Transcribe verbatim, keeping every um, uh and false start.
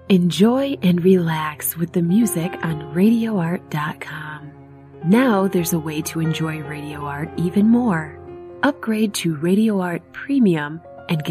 Enjoy and relax with the music on radio art dot com. Now there's a way to enjoy Radio Art even more. Upgrade to Radio Art Premium